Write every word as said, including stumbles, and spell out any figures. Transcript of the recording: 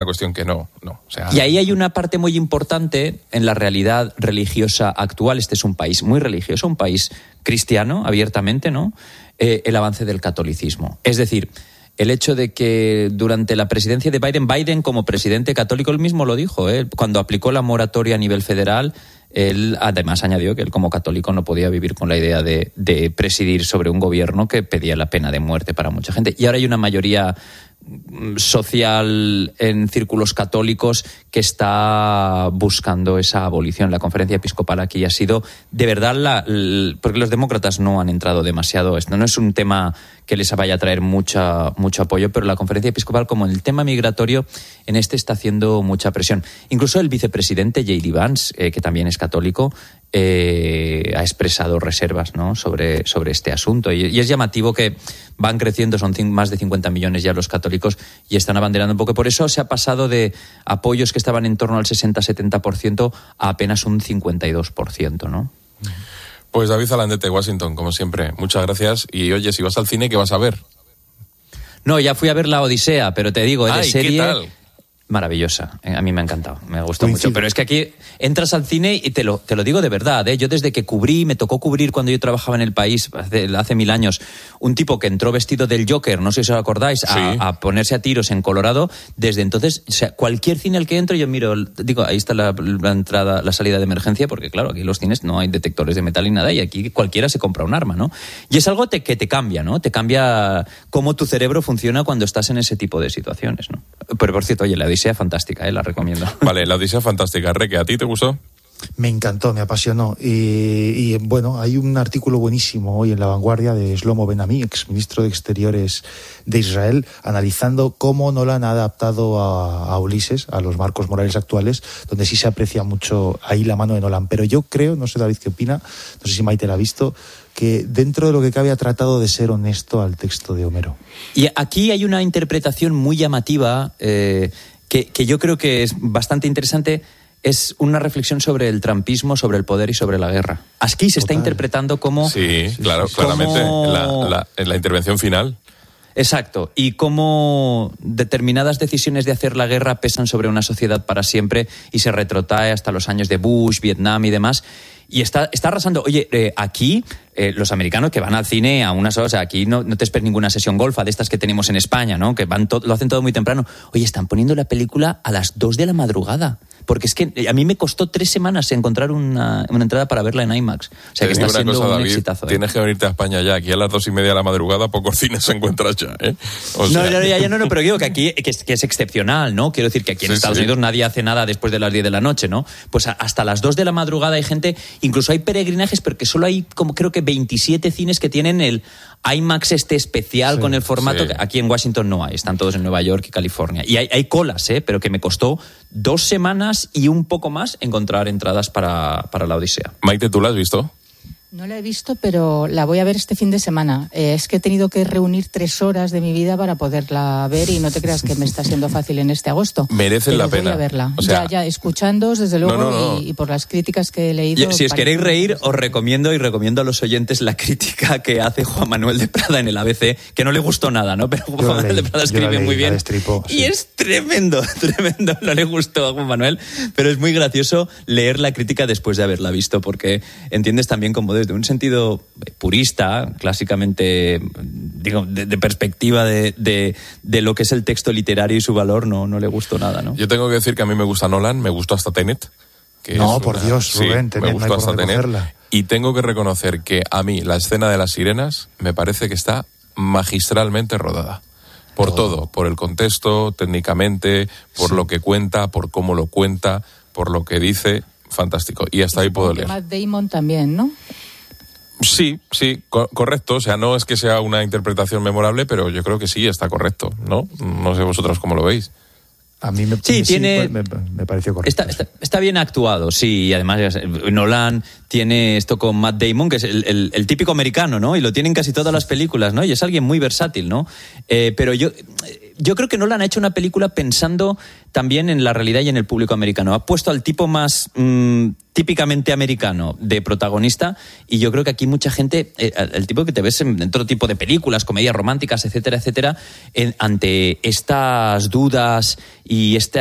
cuestión que no, no. O sea, y ahí hay una parte muy importante en la realidad religiosa actual. Este es un país muy religioso, un país cristiano, abiertamente, ¿no? Eh, el avance del catolicismo. Es decir, el hecho de que durante la presidencia de Biden, Biden como presidente católico, él mismo lo dijo, ¿eh? Cuando aplicó la moratoria a nivel federal, él además añadió que él como católico no podía vivir con la idea de, de presidir sobre un gobierno que pedía la pena de muerte para mucha gente. Y ahora hay una mayoría social en círculos católicos que está buscando esa abolición. La conferencia episcopal aquí ha sido de verdad la, la, porque los demócratas no han entrado demasiado. Esto no es un tema que les vaya a traer mucha, mucho apoyo, pero la conferencia episcopal, como en el tema migratorio, en este está haciendo mucha presión. Incluso el vicepresidente J D Vance, eh, que también es católico, eh, ha expresado reservas, ¿no?, sobre, sobre este asunto. Y, y es llamativo que van creciendo, son cin- más de cincuenta millones ya los católicos y están abanderando un poco. Por eso se ha pasado de apoyos que estaban en torno al sesenta a setenta por ciento a apenas un cincuenta y dos por ciento, ¿no? Pues David Zalandete, Washington, como siempre, muchas gracias. Y oye, si vas al cine, ¿qué vas a ver? No, ya fui a ver La Odisea, pero te digo, ¿eh? de Ay, serie... ¿qué tal? Maravillosa, a mí me ha encantado, me gustó Coincido. mucho, pero es que aquí entras al cine y te lo, te lo digo de verdad, ¿eh? Yo desde que cubrí, me tocó cubrir cuando yo trabajaba en El País hace, hace mil años, un tipo que entró vestido del Joker, no sé si os acordáis, a, Sí. a ponerse a tiros en Colorado, desde entonces, o sea, cualquier cine al que entro yo miro, digo, ahí está la, la entrada, la salida de emergencia, porque claro, aquí en los cines no hay detectores de metal ni nada, y aquí cualquiera se compra un arma, ¿no? Y es algo te, que te cambia, ¿no? Te cambia cómo tu cerebro funciona cuando estás en ese tipo de situaciones, ¿no? Pero por cierto, oye, La Odisea fantástica, ¿eh? La recomiendo. Vale, La Odisea fantástica. Reque, ¿a ti te gustó? Me encantó, me apasionó. Y, y bueno, hay un artículo buenísimo hoy en La Vanguardia de Shlomo Ben-Ami, exministro de Exteriores de Israel, analizando cómo Nolan ha adaptado a, a Ulises, a los marcos morales actuales, donde sí se aprecia mucho ahí la mano de Nolan. Pero yo creo, no sé David qué opina, no sé si Maite la ha visto, que dentro de lo que cabe ha tratado de ser honesto al texto de Homero. Y aquí hay una interpretación muy llamativa, eh, que, que yo creo que es bastante interesante. Es una reflexión sobre el trumpismo, sobre el poder y sobre la guerra. Aquí se está Total. interpretando como... Sí, claro, sí. claramente. Como- La, la, en la intervención final. Exacto, y cómo determinadas decisiones de hacer la guerra pesan sobre una sociedad para siempre y se retrotrae hasta los años de Bush, Vietnam y demás. Y está, está arrasando. Oye, eh, aquí eh, los americanos que van al cine a unas horas, o sea, aquí no, no te esperes ninguna sesión golfa de estas que tenemos en España, ¿no? Que van to- lo hacen todo muy temprano. Oye, están poniendo la película a las dos de la madrugada. Porque es que a mí me costó tres semanas encontrar una, una entrada para verla en IMAX. O sea, que Te digo está una siendo cosa, un David, exitazo. ¿eh? tienes que venirte a España ya. Aquí a las dos y media de la madrugada pocos cines se encuentran ya, ¿eh? O sea, No, no, ya, ya, no, no, pero digo que aquí que es, que es excepcional, ¿no? Quiero decir que aquí en Sí, Estados sí. Unidos nadie hace nada después de las diez de la noche, ¿no? Pues a- hasta las dos de la madrugada hay gente, incluso hay peregrinajes, porque solo hay como creo que veintisiete cines que tienen el IMAX este especial Sí, con el formato sí. que aquí en Washington no hay, están todos en Nueva York y California. Y hay, hay colas, ¿eh? Pero que me costó dos semanas y un poco más encontrar entradas para, para La Odisea. Maite, ¿tú la has visto? No la he visto, pero la voy a ver este fin de semana. Eh, es que he tenido que reunir tres horas de mi vida para poderla ver y no te creas que me está siendo fácil en este agosto. Merecen Pero la pena. Voy a verla. O sea- ya, ya, escuchándoos, desde luego, No, no, no. Y, y por las críticas que he leído. Y si os parece queréis muy reír, interesante. os recomiendo y recomiendo a los oyentes la crítica que hace Juan Manuel de Prada en el A B C, que no le gustó nada, ¿no? Pero Yo Juan la Manuel de leí, Prada yo la escribe leí, muy la bien. destripó, Y sí. es tremendo, tremendo. No le gustó a Juan Manuel, pero es muy gracioso leer la crítica después de haberla visto, porque entiendes también como desde un sentido purista, clásicamente, digo, de, de perspectiva de, de, de lo que es el texto literario y su valor, no, no le gustó nada, ¿no? Yo tengo que decir que a mí me gusta Nolan, me gustó hasta Tenet. Que No, es por Dios, sí, Rubén, Tenet, me no hay gustó por hasta dónde Tenet. cogerla. Y tengo que reconocer que a mí la escena de las sirenas me parece que está magistralmente rodada. Por todo, todo por el contexto, técnicamente, por sí. lo que cuenta, por cómo lo cuenta, por lo que dice, fantástico. Y hasta ahí puedo leer. Matt Damon también, ¿no? Sí, sí, co- correcto. O sea, no es que sea una interpretación memorable, pero yo creo que sí está correcto, ¿no? No sé vosotros cómo lo veis. A mí me, sí, me, tiene, sí, me, me pareció correcto. Está, está, está bien actuado, sí, y además Nolan tiene esto con Matt Damon, que es el, el, el típico americano, ¿no? Y lo tienen casi todas las películas, ¿no? Y es alguien muy versátil, ¿no? Eh, pero yo... yo creo que Nolan ha hecho una película pensando también en la realidad y en el público americano. Ha puesto al tipo más mmm, típicamente americano de protagonista, y yo creo que aquí mucha gente, eh, el tipo que te ves en, en todo tipo de películas, comedias románticas, etcétera, etcétera, en, ante estas dudas y este